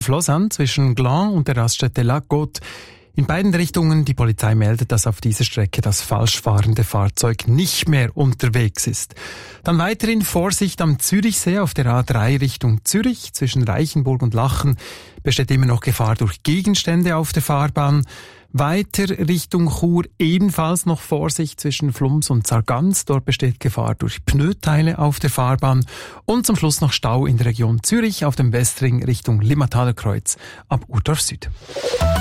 Lausanne zwischen Gland und der Raststätte La Côte. In beiden Richtungen, die Polizei meldet, dass auf dieser Strecke das falsch fahrende Fahrzeug nicht mehr unterwegs ist. Dann weiterhin Vorsicht am Zürichsee auf der A3 Richtung Zürich. Zwischen Reichenburg und Lachen besteht immer noch Gefahr durch Gegenstände auf der Fahrbahn. Weiter Richtung Chur ebenfalls noch Vorsicht zwischen Flums und Sargans. Dort besteht Gefahr durch Pneuteile auf der Fahrbahn. Und zum Schluss noch Stau in der Region Zürich auf dem Westring Richtung Limmataler Kreuz ab Urdorf Süd.